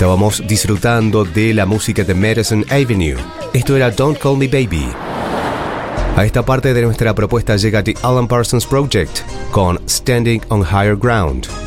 Estábamos disfrutando de la música de Madison Avenue. Esto era Don't Call Me Baby. A esta parte de nuestra propuesta llega The Alan Parsons Project con Standing on Higher Ground.